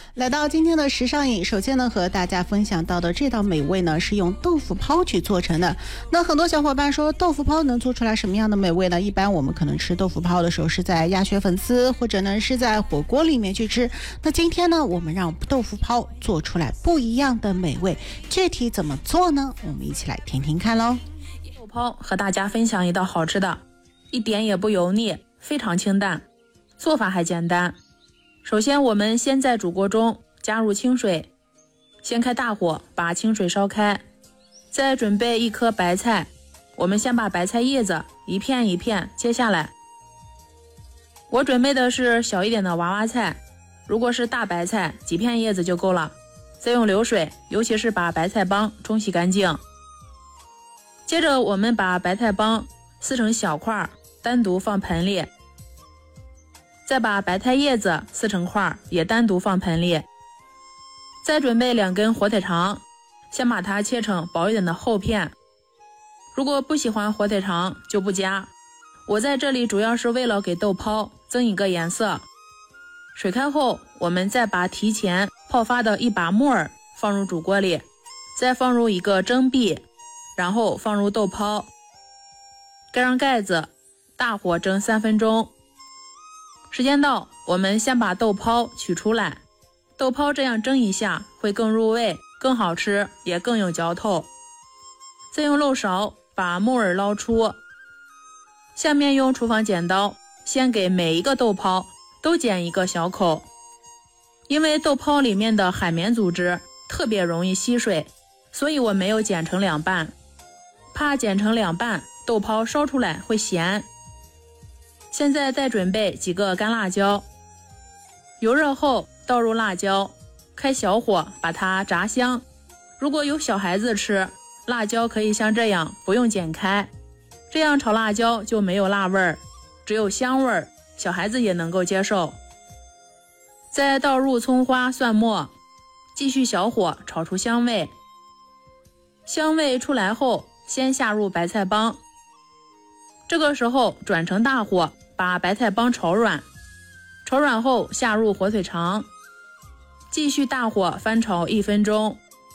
来到今天的时尚饮，首先呢和大家分享到的这道美味呢是用豆腐泡去做成的。那很多小伙伴说豆腐泡能做出来什么样的美味呢？一般我们可能吃豆腐泡的时候是在鸭血粉丝或者呢是在火锅里面去吃。那今天呢我们让豆腐泡做出来不一样的美味，具体怎么做呢？我们一起来听听看咯。 豆泡和大家分享一道好吃的，一点也不油腻，非常清淡，做法还简单。首先我们先在煮锅中加入清水，先开大火把清水烧开，再准备一颗白菜，我们先把白菜叶子一片一片切下来。我准备的是小一点的娃娃菜，如果是大白菜几片叶子就够了。再用流水，尤其是把白菜帮冲洗干净。接着我们把白菜帮撕成小块，单独放盆里。再把白菜叶子撕成块，也单独放盆里。再准备2根火腿肠，先把它切成薄一点的厚片。如果不喜欢火腿肠就不加，我在这里主要是为了给豆泡增一个颜色。水开后，我们再把提前泡发的一把木耳放入煮锅里，再放入一个蒸屉，然后放入豆泡，盖上盖子，大火蒸3分钟。时间到，我们先把豆泡取出来，豆泡这样蒸一下会更入味，更好吃，也更有嚼头。再用漏勺把木耳捞出，下面用厨房剪刀先给每一个豆泡都剪一个小口，因为豆泡里面的海绵组织特别容易吸水，所以我没有剪成2半，怕剪成2半豆泡烧出来会咸。现在再准备几个干辣椒，油热后倒入辣椒，开小火把它炸香。如果有小孩子吃，辣椒可以像这样不用剪开，这样炒辣椒就没有辣味儿，只有香味儿，小孩子也能够接受。再倒入葱花蒜末，继续小火炒出香味。香味出来后，先下入白菜帮，这个时候转成大火把白菜帮炒软，炒软后下入火腿肠，继续大火翻炒1分钟，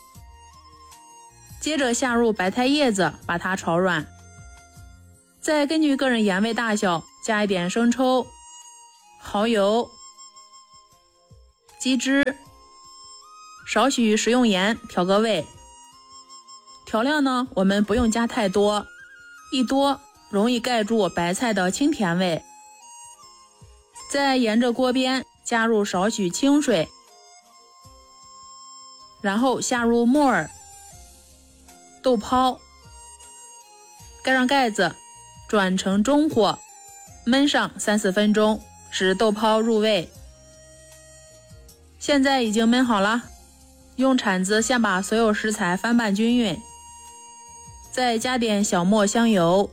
接着下入白菜叶子把它炒软，再根据个人盐味大小加一点生抽、蚝油、鸡汁，少许食用盐调个味。调料呢，我们不用加太多，一多容易盖住白菜的清甜味。再沿着锅边加入少许清水，然后下入木耳、豆泡，盖上盖子，转成中火，焖上3-4分钟，使豆泡入味。现在已经焖好了，用铲子先把所有食材翻拌均匀，再加点小磨香油，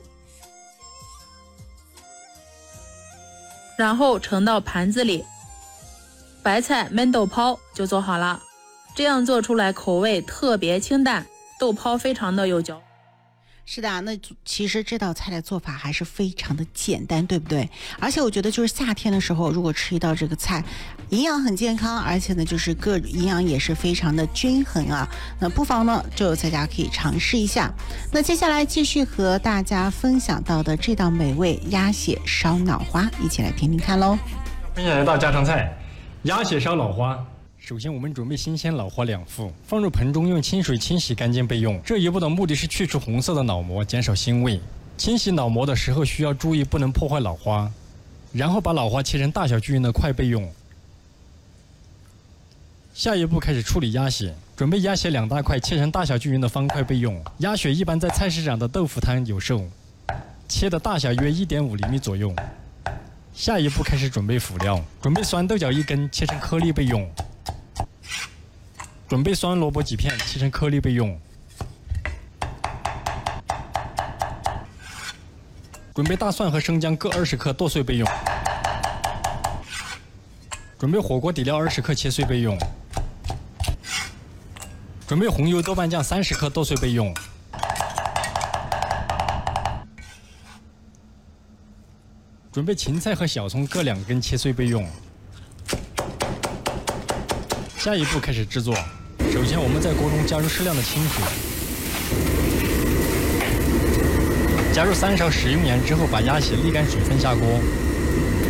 然后盛到盘子里。白菜焖豆泡就做好了，这样做出来口味特别清淡，豆泡非常的有嚼。 是的，那其实这道菜的做法还是非常的简单，对不对？而且我觉得就是夏天的时候，如果吃一道这个菜，营养很健康，而且呢就是各营养也是非常的均衡啊。那不妨呢就在家可以尝试一下。那接下来继续和大家分享到的这道美味鸭血烧脑花，一起来听听看咯。 分享一道家常菜，鸭血烧脑花。首先我们准备新鲜脑花2副，放入盆中用清水清洗干净备用。这一步的目的是去除红色的脑膜，减少腥味。清洗脑膜的时候需要注意不能破坏脑花，然后把脑花切成大小均匀的块备用。下一步开始处理鸭血，准备鸭血2大块，切成大小均匀的方块备用。鸭血一般在菜市场的豆腐摊有售，切的大小约1.5厘米左右。下一步开始准备辅料，准备酸豆角1根，切成颗粒备用。准备酸萝卜几片，切成颗粒备用。准备大蒜和生姜各20克剁碎备用。准备火锅底料20克切碎备用。准备红油豆瓣酱30克剁碎备用。准备芹菜和小葱各2根切碎备用。 下一步开始制作。首先，我们在锅中加入适量的清水，加入3勺食用盐之后，把鸭血沥干水分下锅。